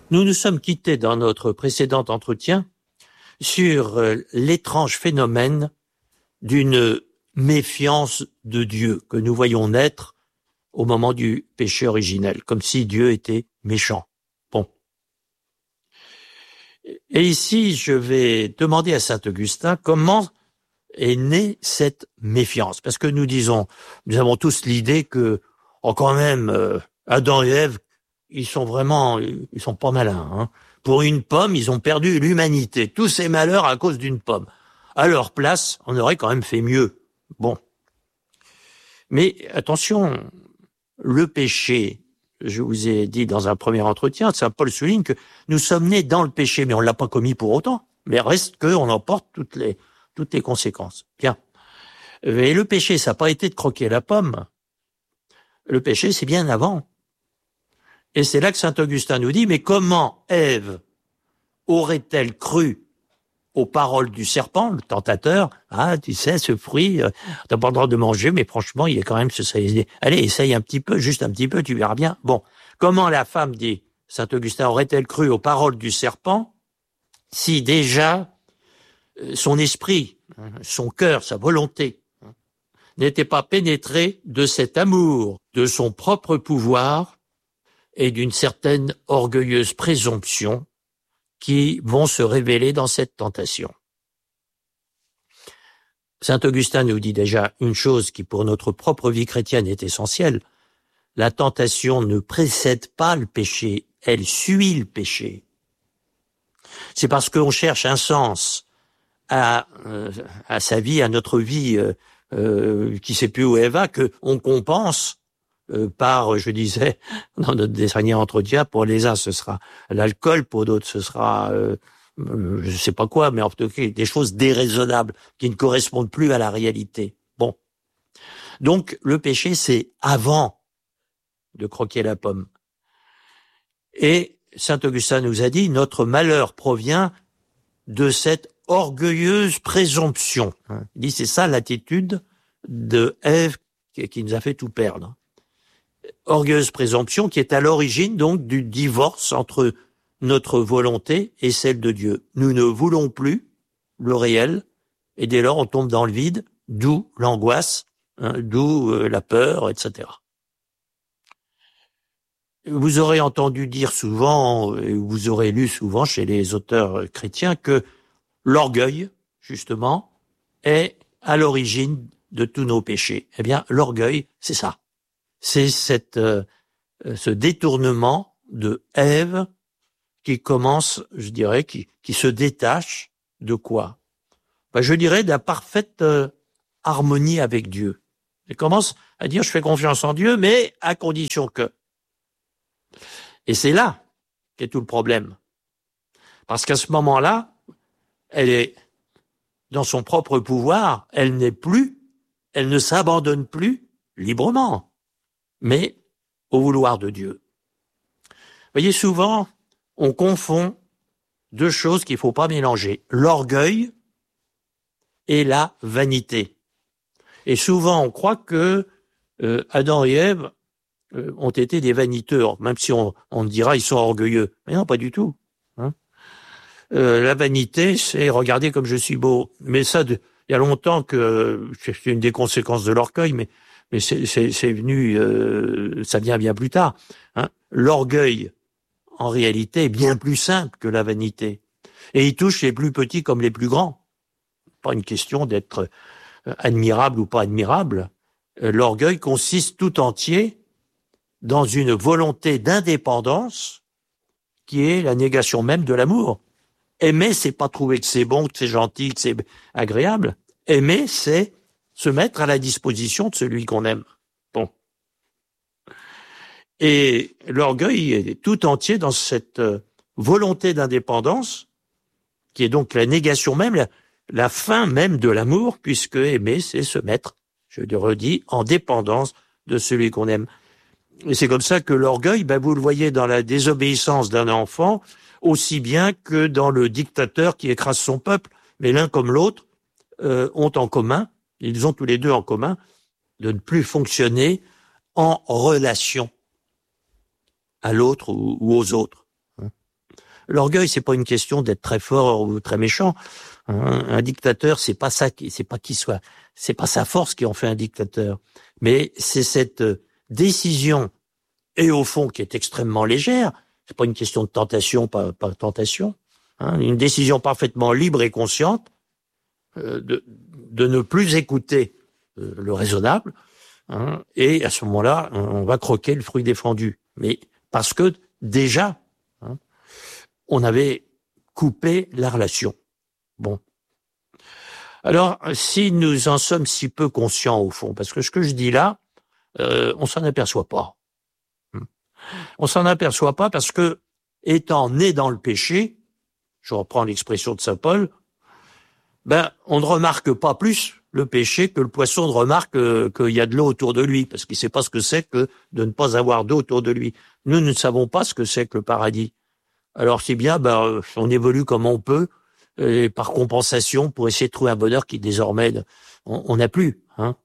Nous nous sommes quittés dans notre précédent entretien sur l'étrange phénomène d'une méfiance de Dieu que nous voyons naître au moment du péché originel, comme si Dieu était méchant. Bon. Et ici, je vais demander à saint Augustin comment est née cette méfiance. Parce que nous avons tous l'idée que, quand même, Adam et Ève, ils sont pas malins, hein. Pour une pomme, ils ont perdu l'humanité. Tous ces malheurs à cause d'une pomme. À leur place, on aurait quand même fait mieux. Bon. Mais attention, le péché, je vous ai dit dans un premier entretien, saint Paul souligne que nous sommes nés dans le péché, mais on l'a pas commis pour autant. Mais reste qu'on en porte toutes les conséquences. Bien. Et le péché, ça n'a pas été de croquer la pomme. Le péché, c'est bien avant. Et c'est là que saint Augustin nous dit, mais comment Ève aurait-elle cru aux paroles du serpent, le tentateur? Ah, tu sais, ce fruit, t'as pas le droit de manger, mais franchement, il est quand même allez, essaye un petit peu, juste un petit peu, tu verras bien. Bon. Comment la femme, dit saint Augustin, aurait-elle cru aux paroles du serpent si déjà son esprit, son cœur, sa volonté n'était pas pénétré de cet amour, de son propre pouvoir et d'une certaine orgueilleuse présomption qui vont se révéler dans cette tentation. Saint Augustin nous dit déjà une chose qui pour notre propre vie chrétienne est essentielle. La tentation ne précède pas le péché, elle suit le péché. C'est parce qu'on cherche un sens à sa vie, à notre vie qui sait plus où elle va, qu'on compense par, je disais, dans notre dernier entretien, pour les uns ce sera l'alcool, pour d'autres ce sera je sais pas quoi, mais en tout cas des choses déraisonnables qui ne correspondent plus à la réalité. Bon. Donc le péché, c'est avant de croquer la pomme. Et saint Augustin nous a dit, notre malheur provient de cette orgueilleuse présomption. Il dit, c'est ça l'attitude de Ève qui nous a fait tout perdre. Orgueilleuse présomption qui est à l'origine donc du divorce entre notre volonté et celle de Dieu. Nous ne voulons plus le réel et dès lors on tombe dans le vide, d'où l'angoisse, d'où la peur, etc. Vous aurez entendu dire souvent, et vous aurez lu souvent chez les auteurs chrétiens que l'orgueil, justement, est à l'origine de tous nos péchés. Eh bien, l'orgueil, c'est ça. C'est ce détournement de Ève qui commence, je dirais, qui se détache de quoi? Je dirais de la parfaite harmonie avec Dieu. Elle commence à dire, je fais confiance en Dieu, mais à condition que. Et c'est là qu'est tout le problème. Parce qu'à ce moment-là, elle est dans son propre pouvoir, elle ne s'abandonne plus librement, mais au vouloir de Dieu. Vous voyez, souvent, on confond deux choses qu'il ne faut pas mélanger, l'orgueil et la vanité. Et souvent, on croit que Adam et Ève ont été des vaniteurs, même si on dira ils sont orgueilleux. Mais non, pas du tout. La vanité, c'est regarder comme je suis beau. Mais ça, il y a longtemps que c'est une des conséquences de l'orgueil, mais c'est venu, ça vient bien plus tard. L'orgueil, en réalité, est bien plus simple que la vanité. Et il touche les plus petits comme les plus grands. Pas une question d'être admirable ou pas admirable. L'orgueil consiste tout entier dans une volonté d'indépendance qui est la négation même de l'amour. Aimer, c'est pas trouver que c'est bon, que c'est gentil, que c'est agréable. Aimer, c'est se mettre à la disposition de celui qu'on aime. Bon. Et l'orgueil est tout entier dans cette volonté d'indépendance, qui est donc la négation même, la fin même de l'amour, puisque aimer, c'est se mettre, je le redis, en dépendance de celui qu'on aime. Et c'est comme ça que l'orgueil, vous le voyez dans la désobéissance d'un enfant, aussi bien que dans le dictateur qui écrase son peuple, mais l'un comme l'autre ont en commun, ils ont tous les deux en commun, de ne plus fonctionner en relation à l'autre ou aux autres. l'orgueil, c'est pas une question d'être très fort ou très méchant. Un dictateur, c'est pas sa force qui en fait un dictateur. Mais c'est cette décision, et au fond, qui est extrêmement légère. C'est pas une question de tentation, pas tentation. Une décision parfaitement libre et consciente de ne plus écouter le raisonnable. Et à ce moment-là, on va croquer le fruit défendu. Mais parce que déjà, on avait coupé la relation. Bon. Alors, si nous en sommes si peu conscients au fond, parce que ce que je dis là, on s'en aperçoit pas. On s'en aperçoit pas parce que, étant né dans le péché, je reprends l'expression de saint Paul, on ne remarque pas plus le péché que le poisson ne remarque qu'il y a de l'eau autour de lui, parce qu'il ne sait pas ce que c'est que de ne pas avoir d'eau autour de lui. Nous ne savons pas ce que c'est que le paradis. Alors si bien, on évolue comme on peut, et par compensation, pour essayer de trouver un bonheur qui désormais on n'a plus.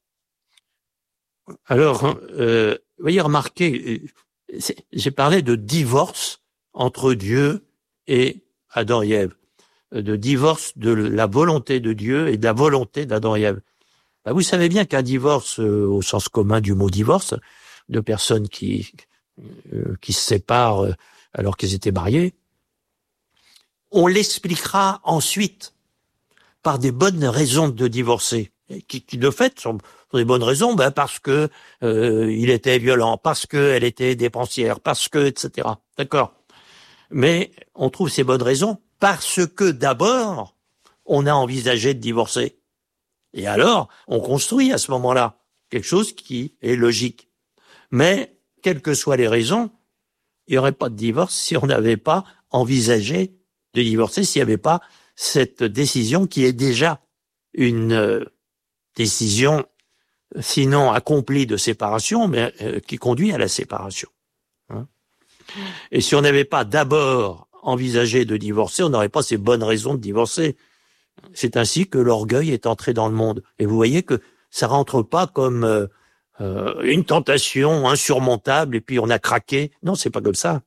Alors, voyez, remarquez, j'ai parlé de divorce entre Dieu et Adam et Ève, de divorce de la volonté de Dieu et de la volonté d'Adam et Ève. Vous savez bien qu'un divorce, au sens commun du mot divorce, de personnes qui se séparent alors qu'ils étaient mariés, on l'expliquera ensuite par des bonnes raisons de divorcer, qui de fait sont des bonnes raisons, parce que il était violent, parce qu'elle était dépensière, parce que, etc. D'accord. Mais on trouve ces bonnes raisons parce que d'abord, on a envisagé de divorcer. Et alors, on construit à ce moment-là quelque chose qui est logique. Mais, quelles que soient les raisons, il n'y aurait pas de divorce si on n'avait pas envisagé de divorcer, s'il n'y avait pas cette décision qui est déjà une décision, sinon accomplie de séparation, mais qui conduit à la séparation. Et si on n'avait pas d'abord envisagé de divorcer, on n'aurait pas ces bonnes raisons de divorcer. C'est ainsi que l'orgueil est entré dans le monde. Et vous voyez que ça rentre pas comme une tentation insurmontable et puis on a craqué. Non, c'est pas comme ça.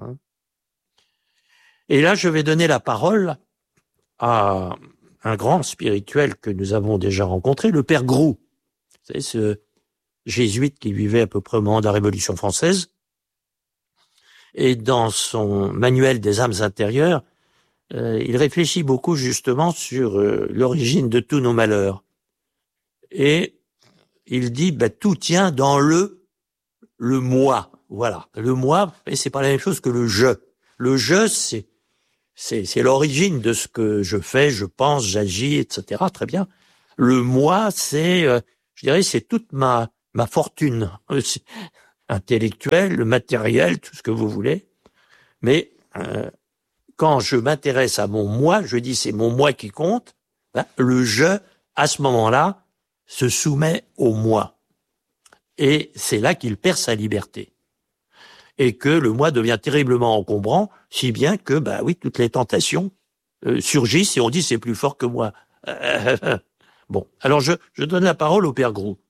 Et là, je vais donner la parole à un grand spirituel que nous avons déjà rencontré, le Père Grou. Vous savez, ce jésuite qui vivait à peu près au moment de la Révolution française. Et dans son manuel des âmes intérieures, il réfléchit beaucoup justement sur l'origine de tous nos malheurs. Et il dit, tout tient dans le moi. Voilà. Le moi, et c'est pas la même chose que le je. Le je, c'est l'origine de ce que je fais, je pense, j'agis, etc. Très bien. Le moi, c'est, je dirais, c'est toute ma fortune intellectuelle, matérielle, tout ce que vous voulez. Mais quand je m'intéresse à mon moi, je dis c'est mon moi qui compte, le je, à ce moment-là, se soumet au moi. Et c'est là qu'il perd sa liberté. Et que le moi devient terriblement encombrant, si bien que, oui, toutes les tentations surgissent et on dit c'est plus fort que moi. Bon, alors je donne la parole au Père Grou.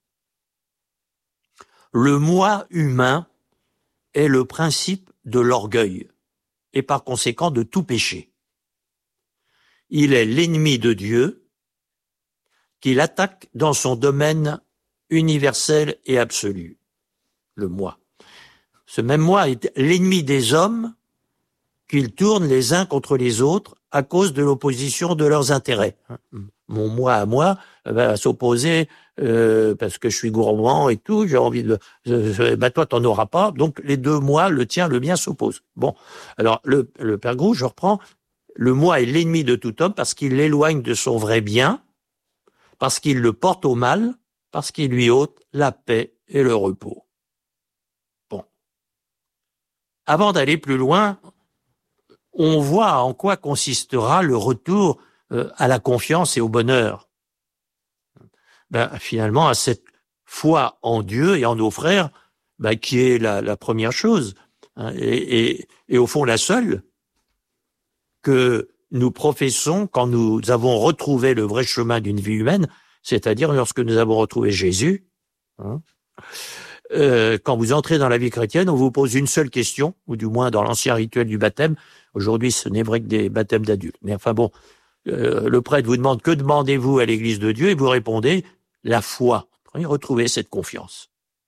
Le moi humain est le principe de l'orgueil et par conséquent de tout péché. Il est l'ennemi de Dieu qu'il attaque dans son domaine universel et absolu, le moi. Ce même moi est l'ennemi des hommes qu'ils tournent les uns contre les autres à cause de l'opposition de leurs intérêts. Mon moi à moi va s'opposer parce que je suis gourmand et tout, j'ai envie de... toi, t'en auras pas. Donc, les deux moi, le tien, le mien, s'opposent. Bon, alors, le Père Grou, je reprends. Le moi est l'ennemi de tout homme parce qu'il l'éloigne de son vrai bien, parce qu'il le porte au mal, parce qu'il lui ôte la paix et le repos. Bon. Avant d'aller plus loin, on voit en quoi consistera le retour à la confiance et au bonheur. Finalement, à cette foi en Dieu et en nos frères, qui est la première chose, et au fond la seule que nous professons quand nous avons retrouvé le vrai chemin d'une vie humaine, c'est-à-dire lorsque nous avons retrouvé Jésus. quand vous entrez dans la vie chrétienne, on vous pose une seule question, ou du moins dans l'ancien rituel du baptême. Aujourd'hui, ce n'est vrai que des baptêmes d'adultes. Mais enfin bon, le prêtre vous demande que demandez-vous à l'Église de Dieu, et vous répondez la foi. Retrouvez cette confiance.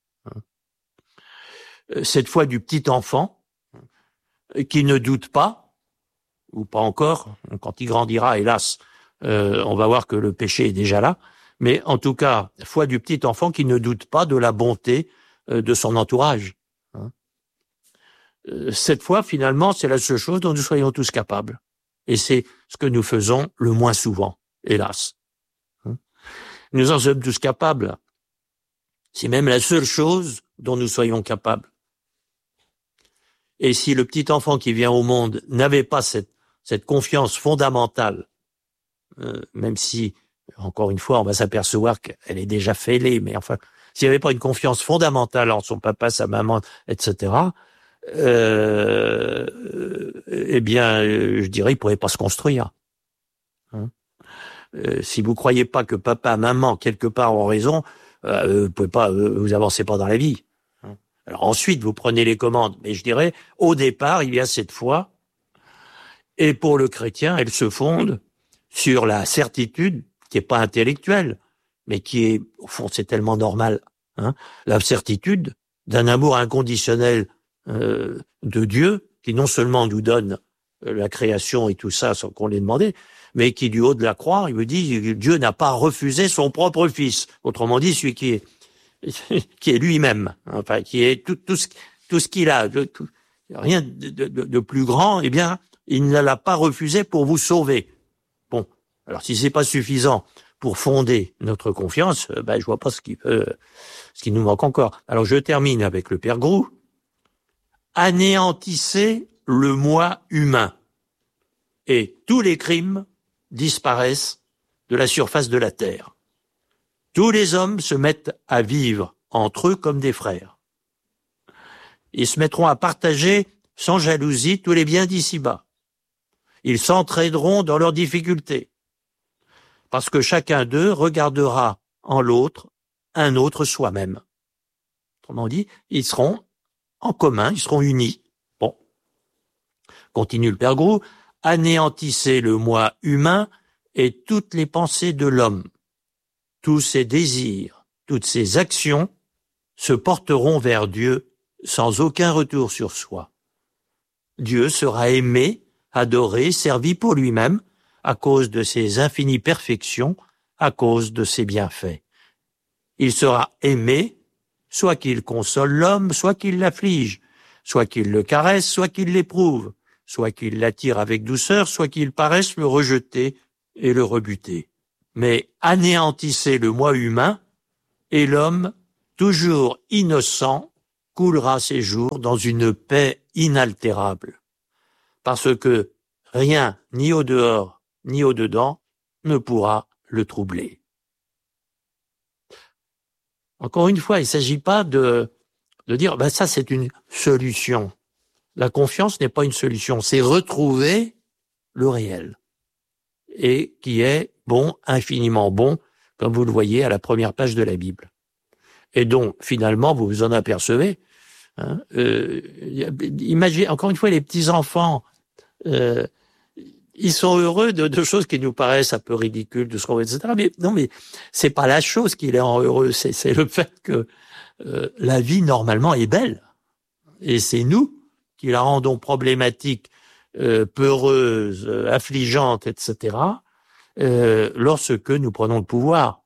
Cette foi du petit enfant qui ne doute pas, ou pas encore. Quand il grandira, hélas, on va voir que le péché est déjà là. Mais en tout cas, foi du petit enfant qui ne doute pas de la bonté de son entourage. Cette foi, finalement, c'est la seule chose dont nous soyons tous capables. Et c'est ce que nous faisons le moins souvent, hélas. Nous en sommes tous capables. C'est même la seule chose dont nous soyons capables. Et si le petit enfant qui vient au monde n'avait pas cette confiance fondamentale, même si, encore une fois, on va s'apercevoir qu'elle est déjà fêlée, mais enfin, s'il n'y avait pas une confiance fondamentale en son papa, sa maman, etc., eh bien, je dirais, il pourrait pas se construire. Si vous croyez pas que papa, maman, quelque part ont raison, vous pouvez pas, vous avancez pas dans la vie. Alors ensuite, vous prenez les commandes. Mais je dirais, au départ, il y a cette foi. Et pour le chrétien, elle se fonde sur la certitude, qui est pas intellectuelle, mais qui est, au fond, c'est tellement normal, la certitude d'un amour inconditionnel de Dieu, qui non seulement nous donne la création et tout ça sans qu'on l'ait demandé, mais qui, du haut de la croix, il me dit, Dieu n'a pas refusé son propre fils. Autrement dit, celui qui est lui-même, enfin, qui est tout ce qu'il a, rien de plus grand, eh bien, il ne l'a pas refusé pour vous sauver. Bon. Alors, si c'est pas suffisant pour fonder notre confiance, je vois pas ce qui nous manque encore. Alors, je termine avec le Père Grou. Anéantissez le moi humain et tous les crimes disparaissent de la surface de la terre. Tous les hommes se mettent à vivre entre eux comme des frères. Ils se mettront à partager sans jalousie tous les biens d'ici-bas. Ils s'entraideront dans leurs difficultés, parce que chacun d'eux regardera en l'autre un autre soi-même. Autrement dit, ils seront en commun, ils seront unis. Bon. Continue le Père Grou. Anéantissez le moi humain et toutes les pensées de l'homme. Tous ses désirs, toutes ses actions se porteront vers Dieu sans aucun retour sur soi. Dieu sera aimé, adoré, servi pour lui-même à cause de ses infinies perfections, à cause de ses bienfaits. Il sera aimé, soit qu'il console l'homme, soit qu'il l'afflige, soit qu'il le caresse, soit qu'il l'éprouve, soit qu'il l'attire avec douceur, soit qu'il paraisse le rejeter et le rebuter. Mais anéantissez le moi humain, et l'homme, toujours innocent, coulera ses jours dans une paix inaltérable. Parce que rien, ni au dehors, ni au dedans, ne pourra le troubler. Encore une fois, il ne s'agit pas de dire, ça c'est une solution. La confiance n'est pas une solution, c'est retrouver le réel. Et qui est bon, infiniment bon, comme vous le voyez à la première page de la Bible. Et donc, finalement, vous vous en apercevez. Imaginez, encore une fois, les petits-enfants, ils sont heureux de choses qui nous paraissent un peu ridicules, de ce qu'on veut, etc. Mais non, mais c'est pas la chose qui les rend heureux, c'est le fait que la vie, normalement, est belle. Et c'est nous qui la rendons problématique, peureuse, affligeante, etc., lorsque nous prenons le pouvoir.